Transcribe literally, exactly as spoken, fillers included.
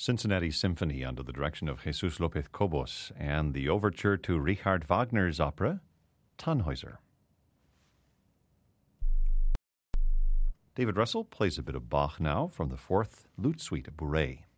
Cincinnati Symphony under the direction of Jesus Lopez Cobos and the overture to Richard Wagner's opera, Tannhäuser. David Russell plays a bit of Bach now from the fourth Lute Suite of Bourrée.